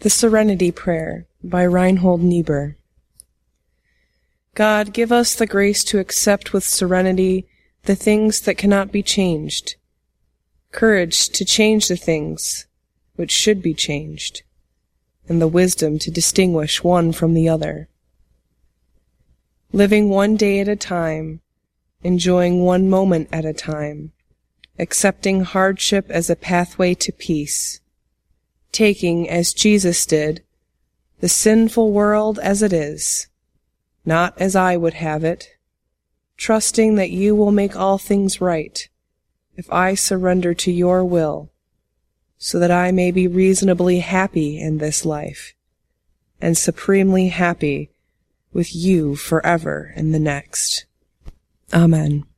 The Serenity Prayer by Reinhold Niebuhr. God, give us the grace to accept with serenity the things that cannot be changed, courage to change the things which should be changed, and the wisdom to distinguish one from the other. Living one day at a time, enjoying one moment at a time, accepting hardship as a pathway to peace, taking, as Jesus did, the sinful world as it is, not as I would have it, trusting that you will make all things right if I surrender to your will, so that I may be reasonably happy in this life, and supremely happy with you forever in the next. Amen.